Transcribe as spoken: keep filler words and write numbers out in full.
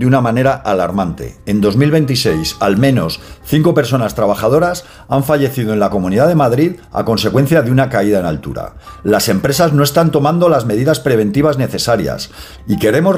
de una manera alarmante. En dos mil veintiséis, al menos cinco personas trabajadoras han fallecido en la Comunidad de Madrid a consecuencia de una caída en altura. Las empresas no están tomando las medidas preventivas necesarias y queremos